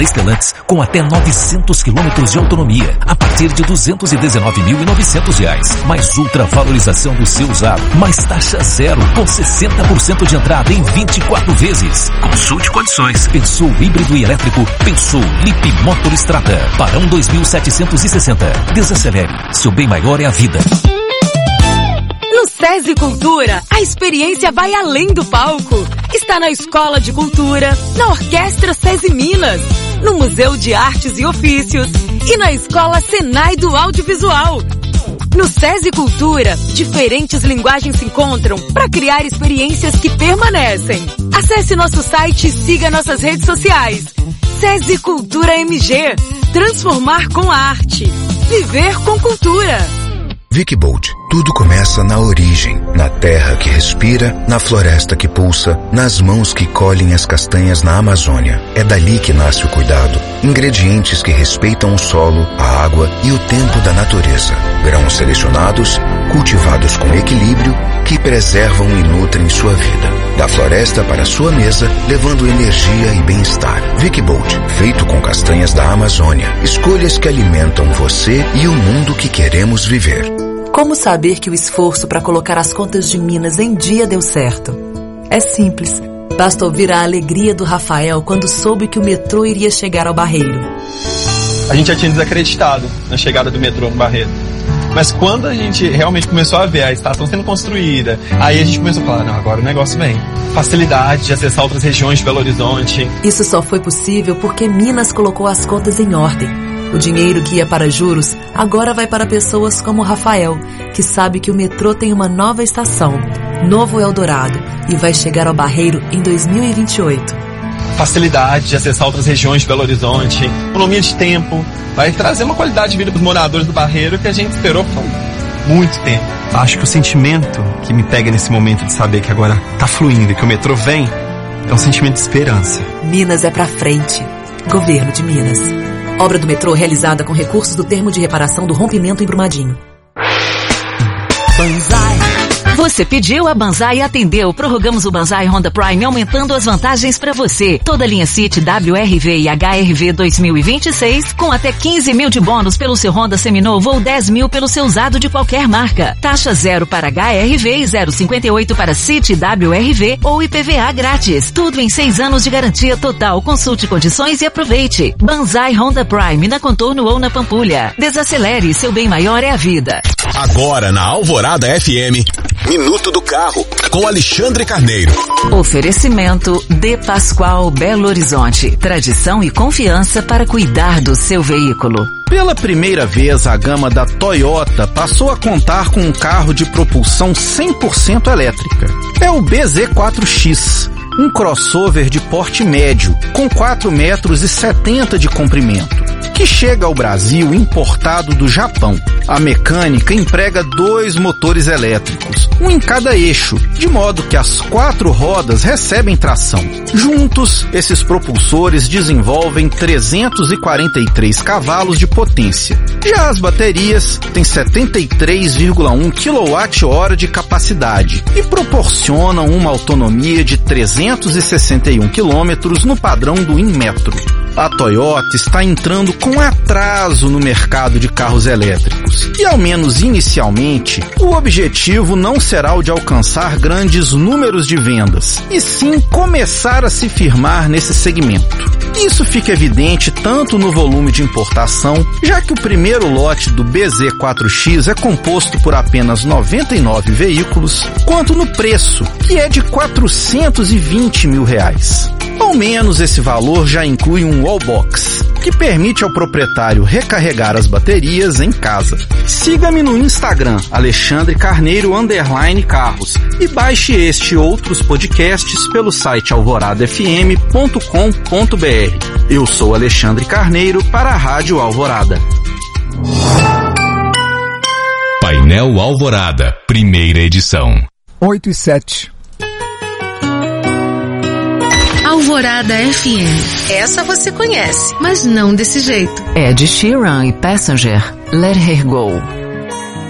da Stellantis com até 900 quilômetros de autonomia, a partir de R$ 219.900. Mais ultravalorização do seu usado, mais taxa zero, com 60% de entrada em 24 vezes. Consulte condições. Pensou híbrido e elétrico? Pensou Lip Motor Strada. Parão 2760. Desacelere. Seu bem maior é a vida. No SESI Cultura, a experiência vai além do palco. Está na Escola de Cultura, na Orquestra SESI Minas, no Museu de Artes e Ofícios e na Escola Senai do Audiovisual. No SESI Cultura, diferentes linguagens se encontram para criar experiências que permanecem. Acesse nosso site e siga nossas redes sociais. SESI Cultura MG. Transformar com a arte. Viver com cultura. Wikibold. Tudo começa na origem, na terra que respira, na floresta que pulsa, nas mãos que colhem as castanhas na Amazônia. É dali que nasce o cuidado. Ingredientes que respeitam o solo, a água e o tempo da natureza. Grãos selecionados, cultivados com equilíbrio, que preservam e nutrem sua vida. Da floresta para sua mesa, levando energia e bem-estar. Wikibold, feito com castanhas da Amazônia. Escolhas que alimentam você e o mundo que queremos viver. Como saber que o esforço para colocar as contas de Minas em dia deu certo? É simples. Basta ouvir a alegria do Rafael quando soube que o metrô iria chegar ao Barreiro. A gente já tinha desacreditado na chegada do metrô no Barreiro. Mas quando a gente realmente começou a ver a estação sendo construída, aí a gente começou a falar, não, agora o negócio vem. Facilidade de acessar outras regiões de Belo Horizonte. Isso só foi possível porque Minas colocou as contas em ordem. O dinheiro que ia para juros agora vai para pessoas como o Rafael, que sabe que o metrô tem uma nova estação, Novo Eldorado, e vai chegar ao Barreiro em 2028. Facilidade de acessar outras regiões de Belo Horizonte, economia de tempo, vai trazer uma qualidade de vida para os moradores do Barreiro que a gente esperou por muito tempo. Acho que o sentimento que me pega nesse momento de saber que agora tá fluindo e que o metrô vem, é um sentimento de esperança. Minas é pra frente. Governo de Minas. Obra do metrô realizada com recursos do termo de reparação do rompimento em Brumadinho. Banzai. Você pediu, a Banzai atendeu. Prorrogamos o Banzai Honda Prime, aumentando as vantagens para você. Toda a linha City, WRV e HRV 2026, com até 15 mil de bônus pelo seu Honda seminovo ou 10 mil pelo seu usado de qualquer marca. Taxa 0 para HRV e 0,58 para City WRV ou IPVA grátis. Tudo em 6 anos de garantia total. Consulte condições e aproveite. Banzai Honda Prime, na Contorno ou na Pampulha. Desacelere, seu bem maior é a vida. Agora na Alvorada FM, Minuto do Carro, com Alexandre Carneiro. Oferecimento De Pascoal Belo Horizonte. Tradição e confiança para cuidar do seu veículo. Pela primeira vez, a gama da Toyota passou a contar com um carro de propulsão 100% elétrica. É o BZ4X, um crossover de porte médio, com 4,70 metros de comprimento, que chega ao Brasil importado do Japão. A mecânica emprega 2 motores elétricos, um em cada eixo, de modo que as 4 rodas recebem tração. Juntos, esses propulsores desenvolvem 343 cavalos de potência. Já as baterias têm 73,1 kWh de capacidade e proporcionam uma autonomia de 361 km no padrão do Inmetro. A Toyota está entrando com atraso no mercado de carros elétricos e, ao menos inicialmente, o objetivo não será o de alcançar grandes números de vendas, e sim começar a se firmar nesse segmento. Isso fica evidente tanto no volume de importação, já que o primeiro lote do BZ4X é composto por apenas 99 veículos, quanto no preço, que é de R$420 mil. Ao menos esse valor já inclui um wallbox, que permite ao proprietário recarregar as baterias em casa. Siga-me no Instagram, Alexandre Carneiro _Carros, e baixe este e outros podcasts pelo site alvoradafm.com.br. Eu sou Alexandre Carneiro para a Rádio Alvorada. Painel Alvorada, primeira edição. 8:07. Alvorada FM. Essa você conhece, mas não desse jeito. Ed Sheeran e Passenger, Let Her Go.